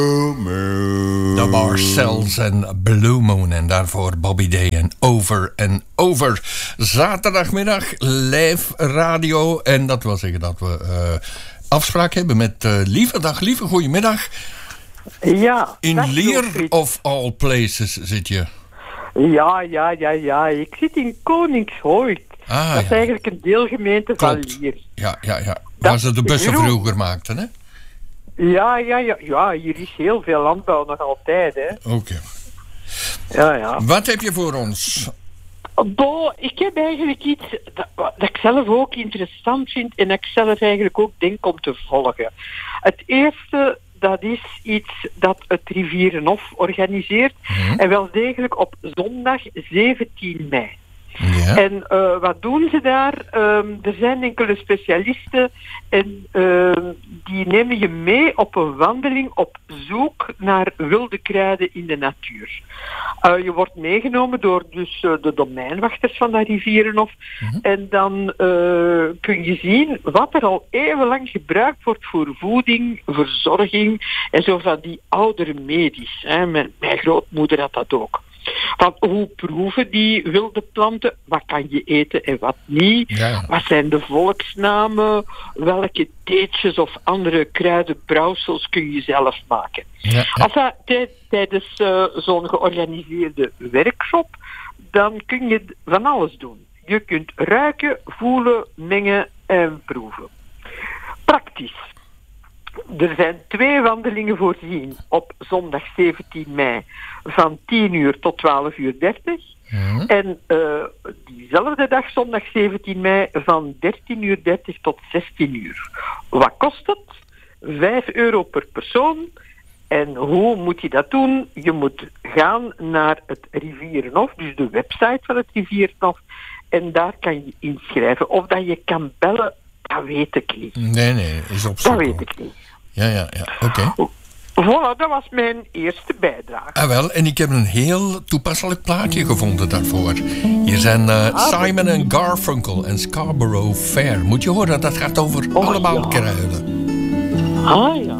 De Marcels en Blue Moon. En daarvoor Bobby Day en Over. Zaterdagmiddag live radio. En dat wil zeggen dat we afspraak hebben met Lieve. Dag Lieve, goedemiddag. Ja. In Lier of all places zit je? Ja. Ik zit in Koningshoort. Dat is eigenlijk een deelgemeente van Lier. Ja. Waar ze de bussen vroeger maakten, hè? Ja, hier is heel veel landbouw nog altijd, hè. Oké. Ja. Wat heb je voor ons? Ik heb eigenlijk iets dat ik zelf ook interessant vind en dat ik zelf eigenlijk ook denk om te volgen. Het eerste, dat is iets dat het Rivierenhof organiseert. En wel degelijk op zondag 17 mei. Ja. En wat doen ze daar? Er zijn enkele specialisten en die nemen je mee op een wandeling op zoek naar wilde kruiden in de natuur. Je wordt meegenomen door dus de domeinwachters van dat Rivierenhof. En dan kun je zien wat er al eeuwenlang gebruikt wordt voor voeding, verzorging en zo van die oudere medisch. Hè. Mijn grootmoeder had dat ook. Van hoe proeven die wilde planten? Wat kan je eten en wat niet? Ja. Wat zijn de volksnamen? Welke theetjes of andere kruidenbrouwsels kun je zelf maken? Ja. Tijdens zo'n georganiseerde workshop, dan kun je van alles doen. Je kunt ruiken, voelen, mengen en proeven. Praktisch. Er zijn 2 wandelingen voorzien op zondag 17 mei van 10 uur tot 12:30 uur. En diezelfde dag, zondag 17 mei, van 13:30 uur tot 16 uur. Wat kost het? €5 per persoon. En hoe moet je dat doen? Je moet gaan naar het Rivierenhof, dus de website van het Rivierenhof. En daar kan je inschrijven. Of dat je kan bellen, dat weet ik niet. Nee, is op zoek. Dat weet ik niet. Ja, oké. Voilà, dat was mijn eerste bijdrage. Wel, en ik heb een heel toepasselijk plaatje gevonden daarvoor. Hier zijn Simon en Garfunkel en Scarborough Fair. Moet je horen, dat gaat over allemaal kruiden. Ja.